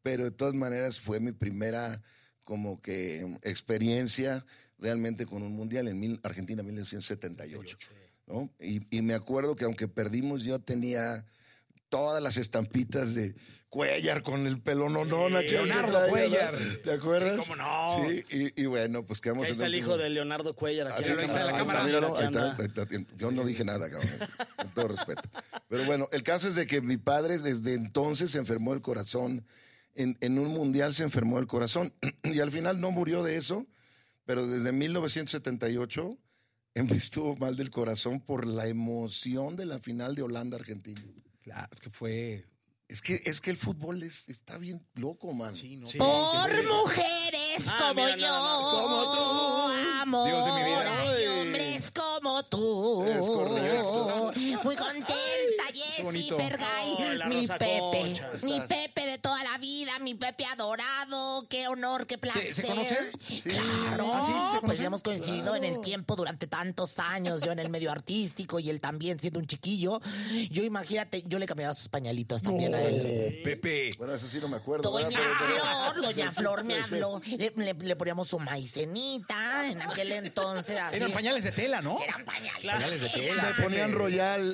pero de todas maneras fue mi primera como que experiencia realmente con un mundial en Argentina 1978, ¿no? Y me acuerdo que aunque perdimos, yo tenía todas las estampitas de Cuellar con el pelononón. Leonardo Cuellar. ¿Te acuerdas? Sí, ¿cómo no? Sí, y bueno, pues quedamos... Ahí está el hijo de Leonardo Cuellar. Aquí ahí está la cámara. Míralo, ahí está. Yo no dije nada, cabrón, con todo respeto. Pero bueno, el caso es de que mi padre desde entonces se enfermó el corazón. En un mundial se enfermó el corazón. Y al final no murió de eso, pero desde 1978 estuvo mal del corazón por la emoción de la final de Holanda-Argentina. Claro, es que fue... Es que el fútbol está bien loco, man. Sí, ¿no? Sí. Por mujeres como mira, yo, como tú. amor, Dios de mi vida. hay hombres como tú. Es correcto. Muy contenta, Jessy bonito. Fergay, Oh, la mi Rosa Pepe, Concha. mi Pepe de toda la vida, mi Pepe adorado, qué honor, qué placer. ¿Se conocen? Claro, ¿Ah, sí? ¿Se conocen? pues hemos coincidido en el tiempo durante tantos años, yo en el medio artístico y él también siendo un chiquillo. Yo imagínate, yo le cambiaba sus pañalitos también a él. Pepe. Bueno, eso sí no me acuerdo. Doña Flor me habló. Le poníamos su maicenita en aquel entonces. Así. Eran pañales de tela, ¿no? Eran pañales. Pañales de tela. Me ponían Royal.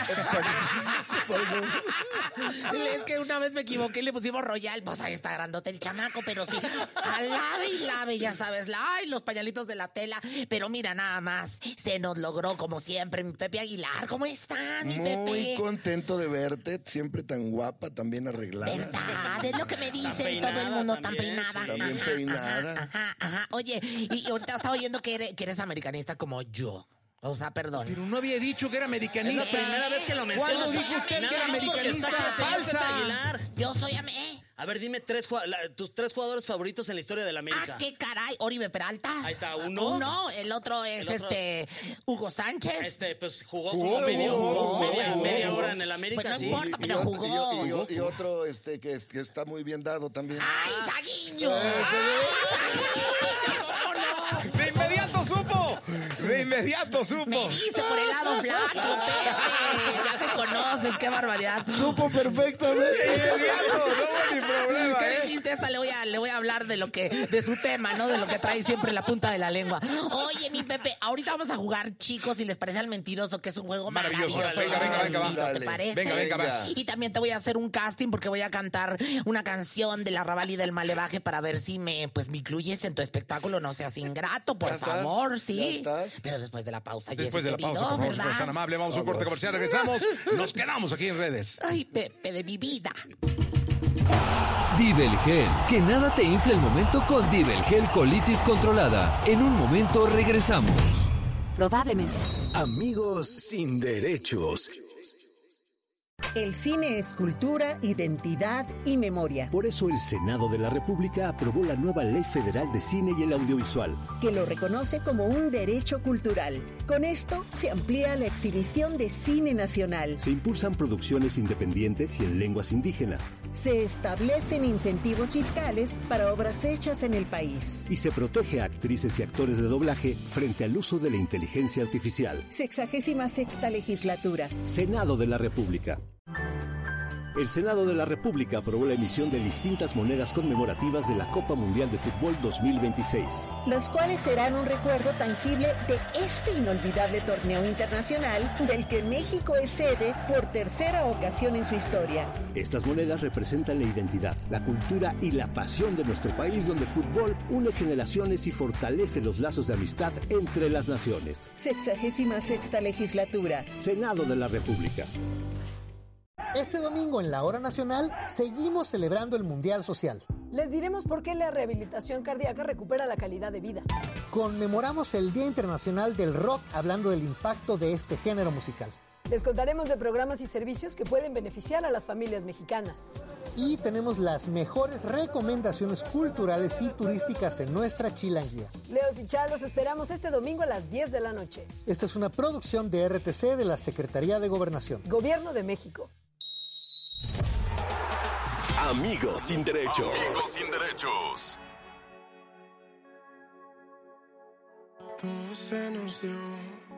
Es que una vez me equivoqué y le pusimos Royal. Pues ahí está grandote el chamaco, pero sí. A lave y lave, ya sabes. Ay, los pañalitos de la tela. Pero mira, nada más. Se nos logró, como siempre, mi Pepe Aguilar. ¿Cómo están, mi Pepe? Muy contento de verte, siempre tan guapa, tan bien arreglada. ¿Verdad? Es lo que me dicen peinada todo el mundo, también, tan peinada. sí. También peinada. Ajá. Oye, y ahorita estaba oyendo que eres americanista como yo. O sea, perdón. Pero no había dicho que era americanista. Es la primera vez que lo mencionas. ¿Cuándo dijo usted que era Nada más porque americanista? está aquí el señor ¡Falsa! Pepe Aguilar. Yo soy A ver, dime tus tres jugadores favoritos en la historia de la América. Ah, qué caray, Oribe Peralta. Ahí está, uno. El otro es El otro. Hugo Sánchez. Pues jugó como media hora en el América, Pues no sí. importa, pero jugó. Y otro que está muy bien dado también. ¡Ay, Saguiño! ¡De inmediato supo! ¡De inmediato supo! Me viste por el lado flaco, Pepe. Ya te conoces, qué barbaridad. Supo perfectamente. ¡De inmediato! No hubo ni problema, ¿Qué dijiste? Esta le voy a hablar de su tema, ¿no? De lo que trae siempre en la punta de la lengua. Oye, mi Pepe, ahorita vamos a jugar, chicos, si les parece al mentiroso, que es un juego Maravilloso. maravilloso. Venga, va. ¿Te Dale. parece? Venga, va. Y también te voy a hacer un casting porque voy a cantar una canción del Arrabal y del Malevaje para ver si me incluyes en tu espectáculo. No seas ingrato, por ¿Ya estás? favor, sí. ¿Ya estás? Pero después de la pausa, Después de la Jessy, pausa, por favor, si ¿verdad? fueras tan amable, vamos a un corte comercial, regresamos. Nos quedamos aquí en redes. Ay, Pepe de mi vida. Divelgel, que nada te infle el momento con Divelgel colitis controlada. En un momento regresamos. Probablemente. Amigos sin derechos. El cine es cultura, identidad y memoria, Por eso el Senado de la República aprobó la nueva Ley Federal de Cine y el Audiovisual. que lo reconoce como un derecho cultural. Con esto se amplía la exhibición de cine nacional. Se impulsan producciones independientes y en lenguas indígenas. Se establecen incentivos fiscales para obras hechas en el país. Y se protege a actrices y actores de doblaje frente al uso de la inteligencia artificial. 66ª legislatura. Senado de la República. El Senado de la República aprobó la emisión de distintas monedas conmemorativas de la Copa Mundial de Fútbol 2026. Las cuales serán un recuerdo tangible de este inolvidable torneo internacional del que México es sede por tercera ocasión en su historia. Estas monedas representan la identidad, la cultura y la pasión de nuestro país, donde el fútbol une generaciones y fortalece los lazos de amistad entre las naciones. 66ª legislatura. Senado de la República. Este domingo en la Hora Nacional seguimos celebrando el Mundial Social. Les diremos por qué la rehabilitación cardíaca recupera la calidad de vida. Conmemoramos el Día Internacional del Rock hablando del impacto de este género musical. Les contaremos de programas y servicios que pueden beneficiar a las familias mexicanas. Y tenemos las mejores recomendaciones culturales y turísticas en nuestra chilanguía. Leos y Charlos esperamos este domingo a las 10 de la noche. Esta es una producción de RTC de la Secretaría de Gobernación. Gobierno de México. Amigos sin derechos. Amigos sin derechos. Todo se nos dio